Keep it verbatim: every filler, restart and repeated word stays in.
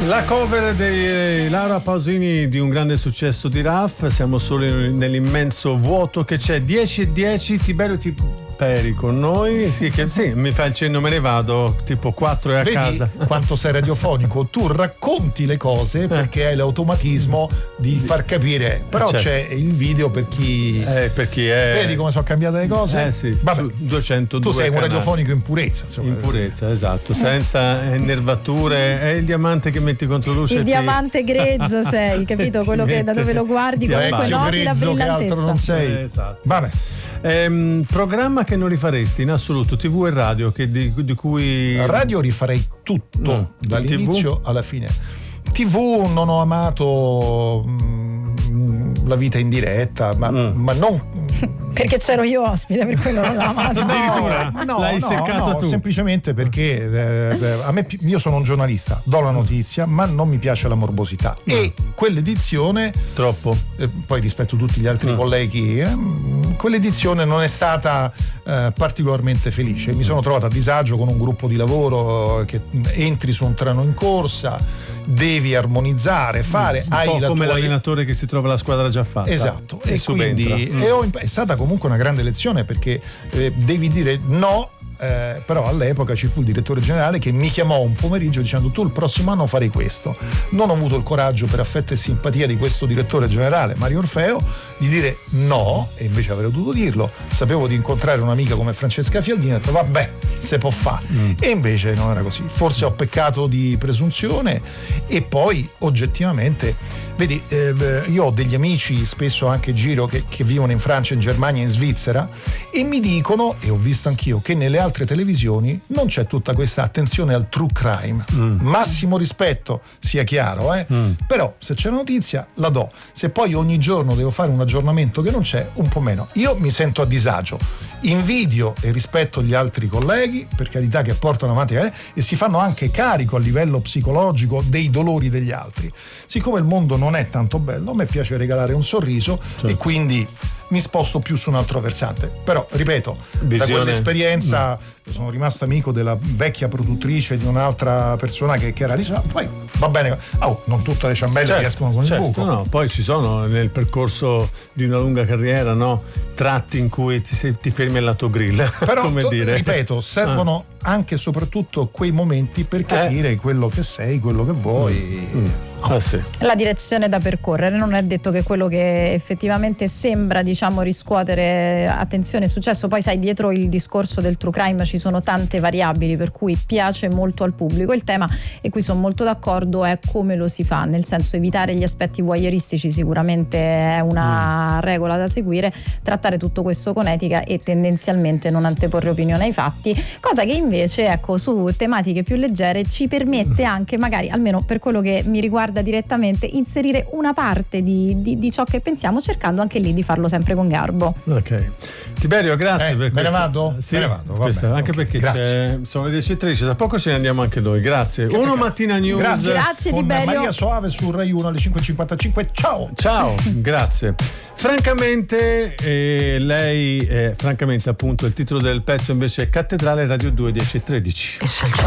La cover di Laura Pausini di un grande successo di Raf. Siamo solo nell'immenso vuoto che c'è. Dieci e dieci, Tiberio Tiperi con noi. Sì, che, sì, mi fa il cenno, me ne vado, tipo quattro e a Vedi casa. Quanto sei radiofonico, tu racconti le cose perché hai l'automatismo di far capire, però certo. C'è il video per chi eh, per chi è... Vedi come sono cambiate le cose? Eh sì, vabbè, duecentodue tu sei canali. un radiofonico in purezza, insomma. In purezza, esatto, senza nervature. È il diamante che metti contro luce. Il ti... diamante grezzo sei, capito? Quello che da dove lo guardi comunque noti la grezzo che altro non brillantezza. sei. Eh, esatto. Vabbè. Ehm, programma che non rifaresti in assoluto, tivù e radio, che di, di cui Radio rifarei tutto, no, dall'inizio tivù? alla fine. tivù non ho amato mh, la vita in diretta, ma, mm. ma non perché c'ero io ospite, per quello non l'ho amato. Addirittura no, l'hai no, seccata no, tu. semplicemente perché eh, a me, io sono un giornalista, do la notizia, ma non mi piace la morbosità. No. E quell'edizione, troppo. eh, poi rispetto a tutti gli altri no. colleghi, eh, quell'edizione non è stata eh, particolarmente felice. Mi sono trovato a disagio con un gruppo di lavoro che entri su un treno in corsa, devi armonizzare, fare, un hai po' la come tua... l'allenatore che si trova la squadra già fatta. Esatto, e, e quindi mm. e ho imp- è stata comunque una grande lezione perché eh, devi dire no. Eh, però all'epoca ci fu il direttore generale che mi chiamò un pomeriggio dicendo: tu il prossimo anno farei questo. Non ho avuto il coraggio, per affetto e simpatia di questo direttore generale Mario Orfeo, di dire no, e invece avrei dovuto dirlo. Sapevo di incontrare un'amica come Francesca Fialdini e ho detto vabbè, se può fare. Mm. E invece non era così. Forse ho peccato di presunzione. E poi oggettivamente, vedi, eh, io ho degli amici spesso anche giro che, che vivono in Francia, in Germania, in Svizzera, e mi dicono, e ho visto anch'io, che nelle altre televisioni non c'è tutta questa attenzione al true crime. Mm. Massimo rispetto, sia chiaro, eh? Mm. Però se c'è notizia la do. Se poi ogni giorno devo fare un aggiornamento che non c'è, un po' meno. Io mi sento a disagio, invidio e rispetto gli altri colleghi, per carità, che portano avanti eh, e si fanno anche carico a livello psicologico dei dolori degli altri. Siccome il mondo non è tanto bello, a me piace regalare un sorriso, certo. E quindi mi sposto più su un altro versante. Però ripeto, visione. Da quell'esperienza mm. sono rimasto amico della vecchia produttrice di un'altra persona che, che era lì, poi va bene, oh, non tutte le ciambelle certo, riescono con certo, il buco. No, poi ci sono nel percorso di una lunga carriera, no, tratti in cui ti, ti fermi al lato grill. Però come to, dire. ripeto, servono ah. anche e soprattutto quei momenti per capire eh. quello che sei, quello che vuoi. Mm. Ah, sì. La direzione da percorrere. Non è detto che quello che effettivamente sembra, diciamo, riscuotere attenzione e successo, poi sai, dietro il discorso del true crime ci sono tante variabili, per cui piace molto al pubblico. Il tema, e qui sono molto d'accordo, è come lo si fa, nel senso evitare gli aspetti voyeuristici sicuramente è una mm. regola da seguire, trattare tutto questo con etica e tendenzialmente non anteporre opinione ai fatti, cosa che invece, ecco, su tematiche più leggere ci permette anche, magari, almeno per quello che mi riguarda direttamente, inserire una parte di, di, di ciò che pensiamo, cercando anche lì di farlo sempre con garbo. Ok, Tiberio, grazie eh, per me questa. ne vado? Sì, me ne vado, va questa, bene, anche okay, perché c'è, sono le dieci e tredici, tra poco ce ne andiamo anche noi. Grazie. Che Uno peccato. Mattina News. Grazie, grazie con Tiberio. Maria Soave su Rai uno alle cinque e cinquantacinque. Ciao. Ciao, grazie. Francamente, eh, lei, eh, francamente, appunto, il titolo del pezzo invece è Cattedrale, Radio due, dieci e tredici.